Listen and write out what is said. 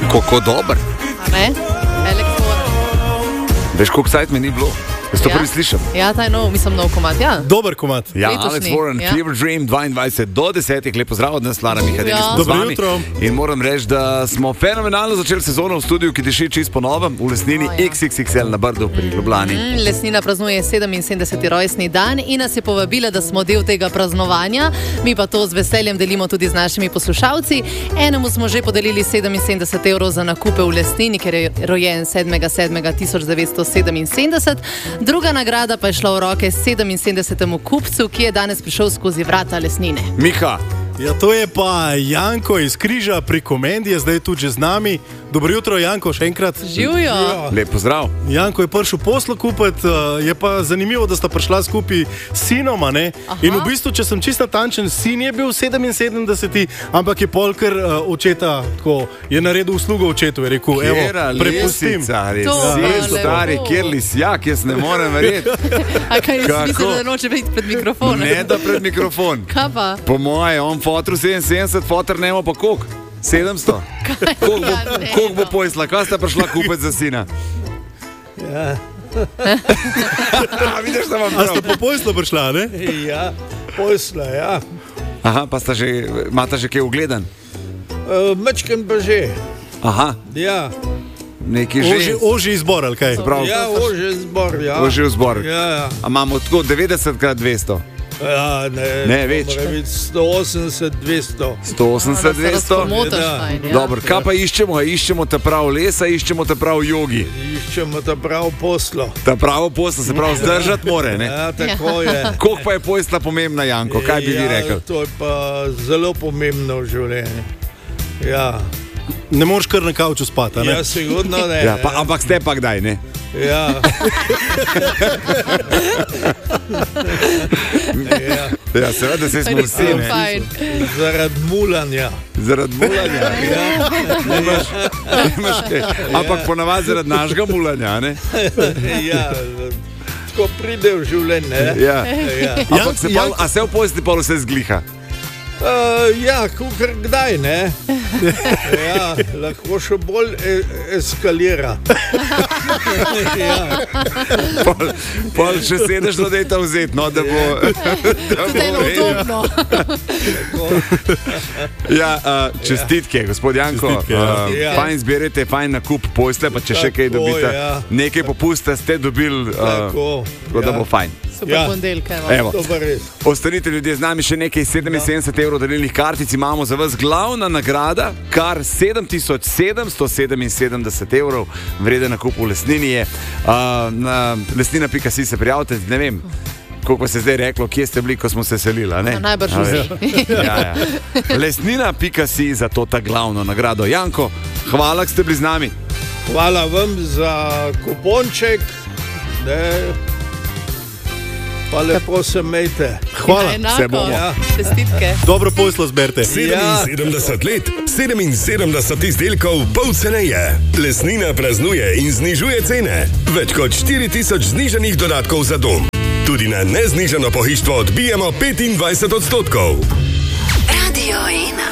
Kako dober. A ne? Elektronen. Veš, koliko sajt me ni bilo? Jaz to prvi slišam. Ja, ta je nov komad, ja. Dober komad. Ja, Letošnji, Alex Warren, ja. Fever Dream, 22 do 10. Lep pozdrav od nas, Lara Mihajlović, Ja. smo z Dobro vami. jutro. In moram reči, da smo fenomenalno začeli sezono v studiu, ki diši čisto po novem, v Lesnini O, ja. XXXL na Brdu pri Ljubljani. Lesnina praznuje 77. rojstni dan in nas je povabila, da smo del tega praznovanja. Mi pa to z veseljem delimo tudi z našimi poslušalci. Enemu smo že podelili 77 evrov za nakupe v Lesnini, ker je rojen 7.7.1977. Druga nagrada pa je šla v roke 77. kupcu, ki je danes prišel skozi vrata Lesnine. Miha, Ja, to je pa Janko iz Križa pri Komendi, je zdaj tudi že z nami. Dobro jutro, Janko, še enkrat. Živijo! lep pozdrav. Janko je prišel poslo kupiti, je pa zanimivo, da sta prišla skupaj s sinom, a ne? Aha. In v bistvu, če sem čisto tančen, sin je bil 77, ampak je polker očeta, tako, je naredil uslugo očetu, je rekel, evo, Kjera prepustim. lesica, res, To res je stari, lepo. kjer lisjak, jaz ne morem verjeti. A kaj Kako? misliš, da noče biti pred mikrofonom? Ne da pred mikrofon. Kaj pa? Po moje, on fotru 77, fotr nema pa koliko? 700? Koliko bo pojsla? Kaj sta prišla kupiti za sina? Ja, Vidiš, da vam A ste prav. po poslu prišla, ne? ja, posla, ja. Aha, pa sta že, imata že kaj ugledan? Mečken pa že. Aha, Ja, neki že. Ožji izbor, ali kaj? Prav, ja, ože zbor, ja. ožji zbor. Ja, A imamo tako 90x200? ja, ne, Ne, več. Mora biti 180, 200. 180, 200? Motaš, Ja. fajn, ja. Dobro, kaj pa iščemo? A iščemo ta prav lesa, iščemo ta prav jogi. Iščemo ta prav poslo. Ta pravo posla se prav zdržati more, ne? Ja, tako je. Koliko pa je pojsla pomembna, Janko? Kaj bi vi rekli? Ja, to je pa zelo pomembno v življenju. Ja, Ne moreš kar na kavču spati, ne? ja sigurno ne. Ja, pa, ampak ste pa kdaj, ne? Ja. Ja, Ja, seveda se smo vsi, ne? Fajn. zaradi mulanja. Zaradi mulanja. Imaš kaj. Ampak ponavadi zaradi našega mulanja, ne? Ja, tako pride v življenje. Ne? Ja. Ja. Ampak se pa, a se v posli pa vse zgliha? Ja, kukar kdaj, ne? Ja, lahko še bolj eskalira. Ja, Pol še sedeš, da je ta vzet, no, da bo... da bo Zdaj v redu. udobno. Ja, čestitke, gospod Janko. Čestitke, ja. Fajn zbirate, fajn nakup posle, pa če še kaj Tako, dobite, ja. nekaj popusta ste dobili, tako. tako da bo fajn. Super Ja. ponedeljka. Evo. To pa res. Ostanite ljudje z nami, še nekaj 77 evrov darilnih kartic imamo za vas. Glavna nagrada, kar 7777 evrov vreden nakup v Lesnini je. Na lesnina.si se prijavite, ne vem, koliko se je zdaj reklo, kje ste bili, ko smo se selili. a ne? Najbrž A vsi. veš? Ja, ja. Lesnina.si za to ta glavno nagrado. Janko, hvala, da ste bili z nami. Hvala vam za kuponček. Ne. Pa lepo se mejte. Hvala. Enako. Se bomo. Ja. Čestitke. Dobro poslo zberte. 77 let, 77 izdelkov, pol ceneje. Lesnina praznuje in znižuje cene. Več kot 4000 znižanih dodatkov za dom. Tudi na neznižano pohištvo odbijamo 25%. Radio 1.